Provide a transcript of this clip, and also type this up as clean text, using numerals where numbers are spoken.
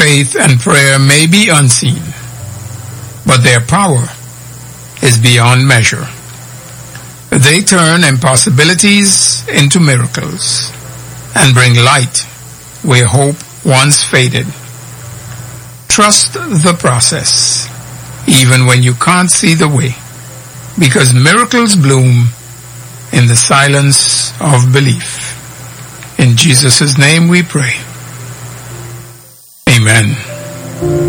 faith and prayer may be unseen, but their power is beyond measure. They turn impossibilities into miracles and bring light where hope once faded. Trust the process, even when you can't see the way, because miracles bloom in the silence of belief. In Jesus' name we pray. Amen.